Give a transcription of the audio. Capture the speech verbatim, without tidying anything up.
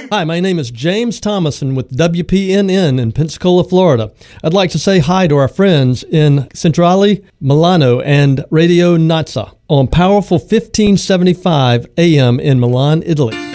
Hi, my name is James Thomason with W P N N in Pensacola, Florida. I'd like to say hi to our friends in Centrale, Milano, and Radio Nazza on Powerful fifteen seventy-five A M in Milan, Italy.